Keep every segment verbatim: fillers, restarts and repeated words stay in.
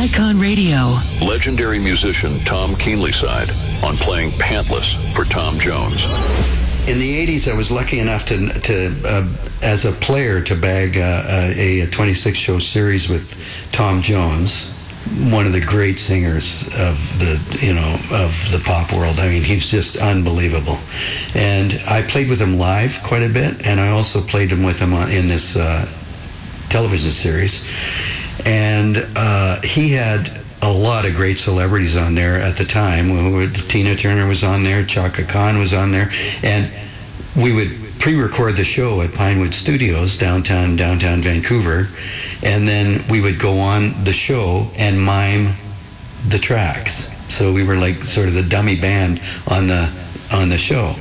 Icon Radio. Legendary musician Tom Keenlyside on playing Pantless for Tom Jones. In the eighties, I was lucky enough to, to uh, as a player, to bag uh, a, a twenty-six show series with Tom Jones, one of the great singers of the, you know, of the pop world. I mean, he's just unbelievable. And I played with him live quite a bit, and I also played him with him on, in this uh, television series. And uh, he had a lot of great celebrities on there at the time. We would, Tina Turner was on there, Chaka Khan was on there, and we would pre-record the show at Pinewood Studios, downtown, downtown Vancouver, and then we would go on the show and mime the tracks. So we were like sort of the dummy band on the on the show.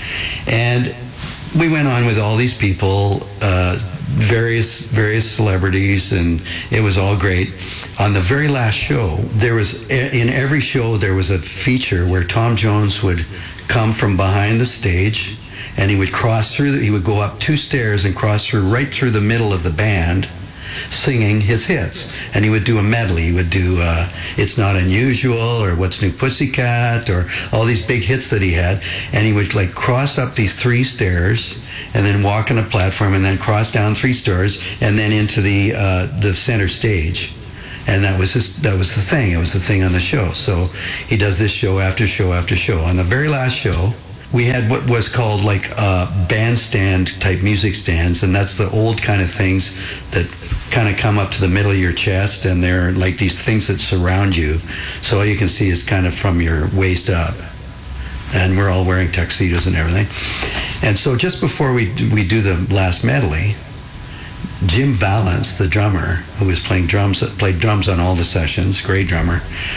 And we went on with all these people, uh, various various celebrities, and it was all great. On the very last show, there was, in every show, there was a feature where Tom Jones would come from behind the stage, and he would cross through, the, he would go up two stairs and cross through right through the middle of the band, singing his hits. And he would do a medley. He would do uh, It's Not Unusual, or What's New Pussycat, or all these big hits that he had. And he would like cross up these three stairs and then walk on a platform and then cross down three stairs and then into the uh, the center stage. And that was his, that was the thing. It was the thing on the show. So he does this show after show after show. On the very last show, we had what was called like uh, bandstand type music stands, and that's the old kind of things that kind of come up to the middle of your chest, and they're like these things that surround you. So all you can see is kind of from your waist up. And we're all wearing tuxedos and everything. And so just before we we do the last medley, Jim Valance, the drummer, who was playing drums, played drums on all the sessions, great drummer,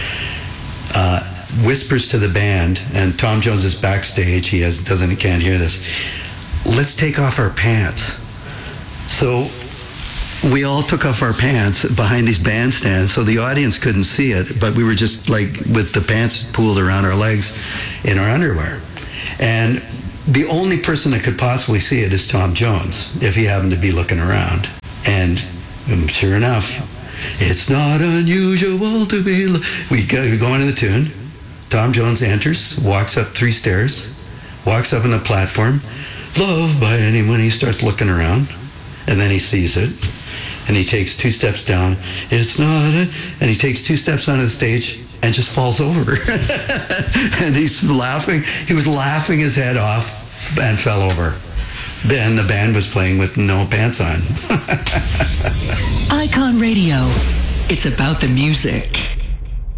uh, whispers to the band, and Tom Jones is backstage. He has doesn't he can't hear this. Let's take off our pants. So we all took off our pants behind these bandstands, so the audience couldn't see it, but we were just like with the pants pulled around our legs in our underwear. And the only person that could possibly see it is Tom Jones, if he happened to be looking around. And um, sure enough, it's not unusual to be... Lo- we, go, we go into the tune. Tom Jones enters, walks up three stairs, walks up on the platform. Loved by anyone. He starts looking around, and then he sees it. And he takes two steps down. It's not... A, and he takes two steps onto the stage and just falls over. And he's laughing. He was laughing his head off and fell over. And the band was playing with no pants on. Icon Radio. It's about the music.